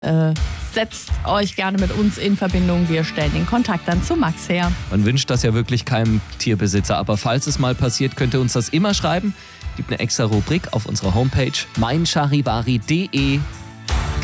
setzt euch gerne mit uns in Verbindung. Wir stellen den Kontakt dann zu Max her. Man wünscht das ja wirklich keinem Tierbesitzer, aber falls es mal passiert, könnt ihr uns das immer schreiben. Gibt eine extra Rubrik auf unserer Homepage meincharivari.de.